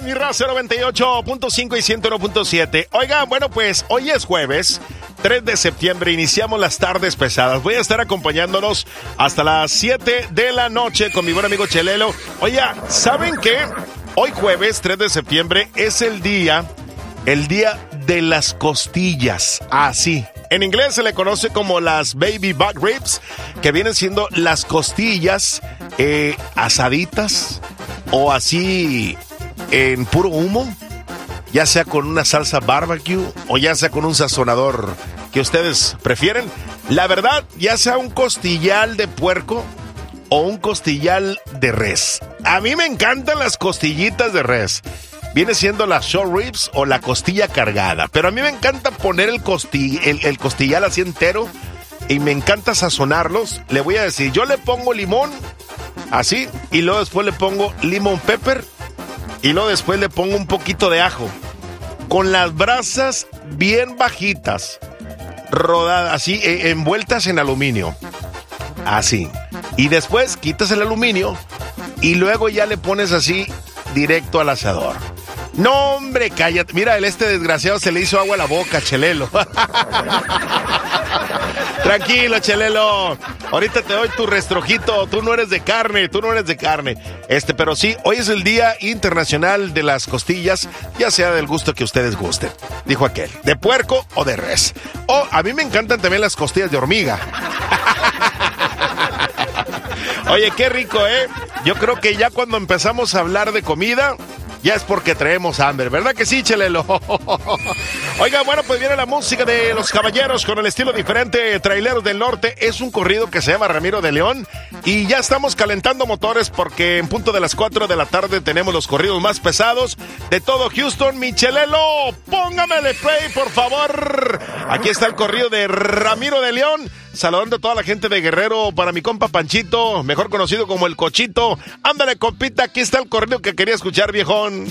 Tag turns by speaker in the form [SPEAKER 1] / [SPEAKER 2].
[SPEAKER 1] mi raza 98.5 y 101.7. Oigan, bueno, pues hoy es jueves, 3 de septiembre, iniciamos las tardes pesadas. Voy a estar acompañándonos hasta las 7 de la noche con mi buen amigo Chelelo. Oye, ¿saben qué? Hoy jueves, 3 de septiembre, es el día de las costillas. Así. En inglés se le conoce como las baby back ribs, que vienen siendo las costillas asaditas o así en puro humo, ya sea con una salsa barbecue o ya sea con un sazonador que ustedes prefieren. La verdad, ya sea un costillal de puerco o un costillal de res. A mí me encantan las costillitas de res. Viene siendo la short ribs o la costilla cargada. Pero a mí me encanta poner el costillal así entero y me encanta sazonarlos. Le voy a decir, yo le pongo limón, así, y luego después le pongo lemon pepper y luego después le pongo un poquito de ajo. Con las brasas bien bajitas, rodadas, así, envueltas en aluminio. Así. Y después quitas el aluminio y luego ya le pones así directo al asador. No, hombre, cállate. Mira, este desgraciado se le hizo agua a la boca, Chelelo. Tranquilo, Chelelo. Ahorita te doy tu restrojito. Tú no eres de carne. Pero sí, hoy es el Día Internacional de las Costillas, ya sea del gusto que ustedes gusten. Dijo aquel, de puerco o de res. O a mí me encantan también las costillas de hormiga. Oye, qué rico, ¿eh? Yo creo que ya cuando empezamos a hablar de comida, ya es porque traemos hambre, ¿verdad que sí, Chelelo? Oiga, bueno, pues viene la música de Los Caballeros con el estilo diferente, Traileros del Norte. Es un corrido que se llama Ramiro de León. Y ya estamos calentando motores porque en punto de las 4 de la tarde tenemos los corridos más pesados de todo Houston. Mi Chelelo, póngamele play, por favor. Aquí está el corrido de Ramiro de León. Saludando a toda la gente de Guerrero para mi compa Panchito, mejor conocido como el Cochito. Ándale, compita, aquí está el corrido que quería escuchar, viejón.